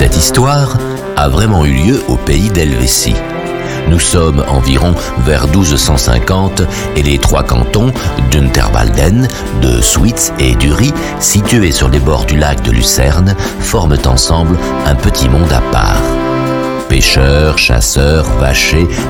Cette histoire a vraiment eu lieu au pays d'Helvétie. Nous sommes environ vers 1250 et les trois cantons d'Unterwalden, de Switz et d'Uri, situés sur les bords du lac de Lucerne, forment ensemble un petit monde à part. Pêcheurs, chasseurs, vachers,